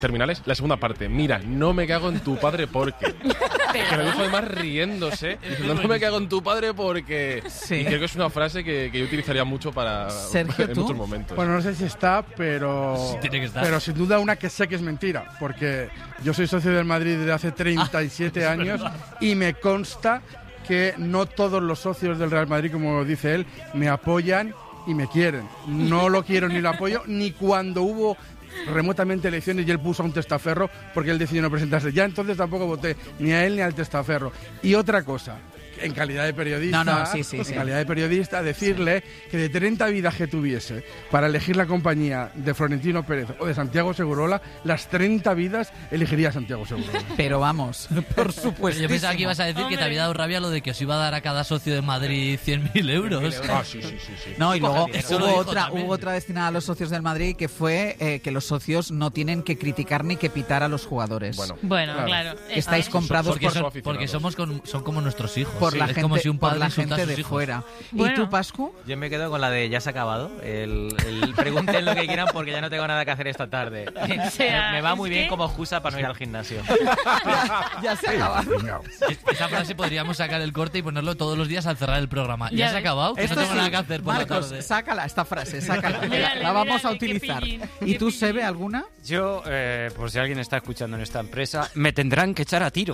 terminales. La segunda parte, mira, no me cago en tu padre porque... Que lo dijo además riéndose, diciendo, no me cago en tu padre porque... Sí. Y creo que es una frase que yo utilizaría mucho para... Sergio, en ¿tú? muchos momentos. Bueno, no sé si está, pero... Sí, tiene que estar. Pero sin duda una que sé que es mentira, porque yo soy socio del Madrid desde hace 37 años y me consta que no todos los socios del Real Madrid, como dice él, me apoyan y me quieren. No lo quiero ni lo apoyo, ni cuando hubo remotamente elecciones y él puso a un testaferro porque él decidió no presentarse. Ya entonces tampoco voté ni a él ni al testaferro. Y otra cosa, en calidad de periodista, Sí. calidad de periodista, decirle que de 30 vidas que tuviese para elegir la compañía de Florentino Pérez o de Santiago Segurola, las 30 vidas elegiría a Santiago Segurola. Pero vamos, por supuesto. Yo pensaba que ibas a decir que te había dado rabia lo de que os iba a dar a cada socio de Madrid 100.000 euros. Ah, sí. No, y luego Eso lo dijo también. hubo otra destinada a los socios del Madrid que fue que los socios no tienen que criticar ni que pitar a los jugadores. Bueno, claro. Estáis comprados Porque son como nuestros hijos. por la es gente, como si un por padre la insulta a gente sus de hijos. fuera. Bueno. ¿Y tú, Pascu? Yo me quedo con la de ya se ha acabado. El pregunten lo que quieran porque ya no tengo nada que hacer esta tarde. O sea, me va muy es bien que- como excusa para no ir al gimnasio. Ya se ha acabado. Esa frase podríamos sacar el corte y ponerlo todos los días al cerrar el programa. Ya ¿Ya se ha ves. acabado? Que no Esto tengo sí. nada que hacer por la Marcos, tarde. sácala esta frase, sácala. Mírale, La vamos a mírale, qué utilizar. pillín, ¿Y qué tú, pillín. Sebe, alguna? Yo, por si alguien está escuchando en esta empresa, me tendrán que echar a tiros.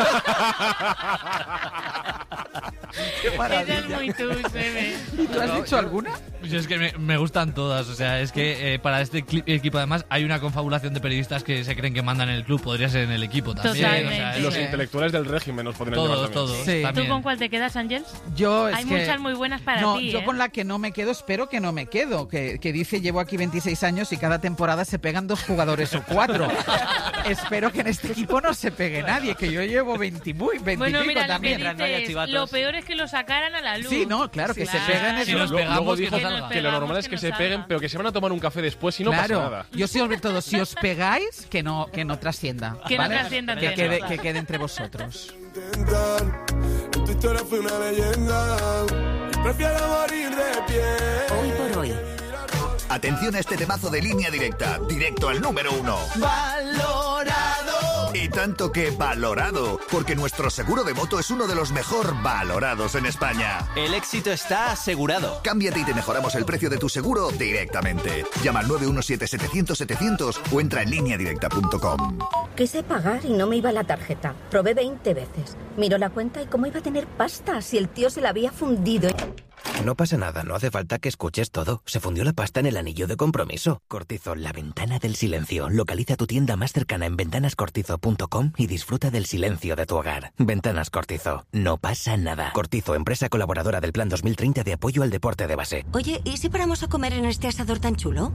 Esa es muy tú, Sebe. ¿Y tú has dicho alguna? Pues es que me gustan todas, o sea, es que para este equipo además hay una confabulación de periodistas que se creen que mandan en el club, podría ser en el equipo también. Totalmente. O sea, Los Sí. intelectuales del régimen nos podrían llevar todos, también. Sí. ¿Tú también. con cuál te quedas, Ángels? Yo es Hay que... muchas muy buenas para no, ti, yo ¿eh? con la que no me quedo, espero que no me quedo. Que dice, llevo aquí 26 años y cada temporada se pegan 2 jugadores o 4. Espero que en este equipo no se pegue nadie, que yo llevo 20 y Bueno, pico mira, lo que también. Mientras no haya dices, chivatos. lo peor es que lo sacaran a la luz. Sí, no, claro, que se peguen Si eso. nos Luego pegamos, dijo que nos salga. que lo normal es que nos se peguen, salga. pero que se van a tomar un café después y no Claro, pasa nada. yo sí sobre todo, si os pegáis, que no trascienda. Que no ¿vale? trascienda que entre quede, nosotros. que quede entre vosotros. Tu historia fue una leyenda. Prefiero morir de pie. Hoy por hoy. Atención a este temazo de Línea Directa, directo al número 1. Valorado. Y tanto que valorado, porque nuestro seguro de moto es uno de los mejor valorados en España. El éxito está asegurado. Cámbiate y te mejoramos el precio de tu seguro directamente. Llama al 917-700-700 o entra en lineadirecta.com. Quise pagar y no me iba la tarjeta. Probé 20 veces. Miró la cuenta y cómo iba a tener pasta si el tío se la había fundido. No pasa nada, no hace falta que escuches todo. Se fundió la pasta en el anillo de compromiso. Cortizo, la ventana del silencio. Localiza tu tienda más cercana en ventanascortizo.com y disfruta del silencio de tu hogar. Ventanas Cortizo. No pasa nada. Cortizo, empresa colaboradora del Plan 2030 de apoyo al deporte de base. Oye, ¿y si paramos a comer en este asador tan chulo?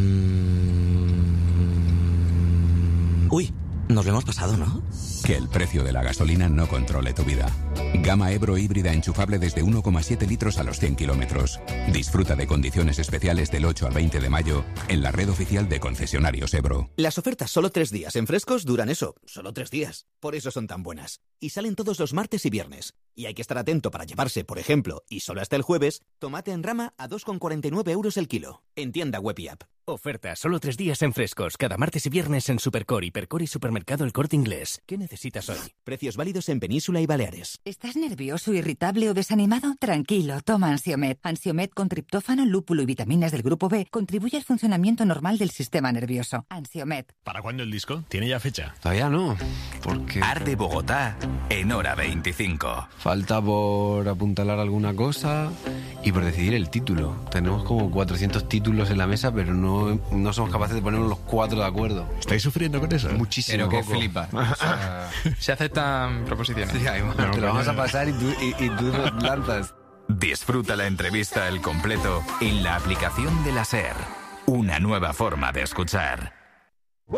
Uy, nos lo hemos pasado, ¿no? Que el precio de la gasolina no controle tu vida. Gama Ebro híbrida enchufable desde 1,7 litros a los 100 kilómetros. Disfruta de condiciones especiales del 8 al 20 de mayo en la red oficial de concesionarios Ebro. Las ofertas solo 3 días en Frescos duran eso, solo 3 días. Por eso son tan buenas. Y salen todos los martes y viernes. Y hay que estar atento para llevarse, por ejemplo, y solo hasta el jueves, tomate en rama a 2,49 euros el kilo. En tienda web y app. Oferta solo 3 días en Frescos, cada martes y viernes en Supercore, Hipercore y Supermercado El Corte Inglés. ¿Qué necesitas hoy? Precios válidos en Península y Baleares. ¿Estás nervioso, irritable o desanimado? Tranquilo, toma Ansiomed. Ansiomed con triptófano, lúpulo y vitaminas del grupo B contribuye al funcionamiento normal del sistema nervioso. Ansiomed. ¿Para cuándo el disco? ¿Tiene ya fecha? Todavía no, porque... Arde Bogotá en hora 25. Falta por apuntalar alguna cosa y por decidir el título. Tenemos como 400 títulos en la mesa, pero no somos capaces de ponernos los 4 de acuerdo. ¿Estáis sufriendo con eso? Muchísimo. Pero que Coco. flipas. O sea, se aceptan proposiciones. Sí, te lo vamos a pasar y tú nos lanzas. Disfruta la entrevista al completo en la aplicación de la SER. Una nueva forma de escuchar.